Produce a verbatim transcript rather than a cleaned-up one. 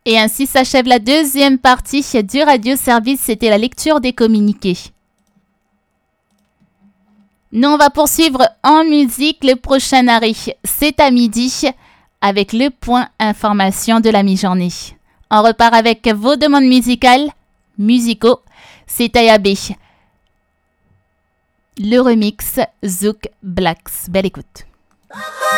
Et ainsi s'achève la deuxième partie du radio-service. C'était la lecture des communiqués. Nous, on va poursuivre en musique. Le prochain arrêt, c'est à midi avec le point information de la mi-journée. On repart avec vos demandes musicales, musicaux. C'est Ayabé. Le remix Zouk Blacks. Belle écoute.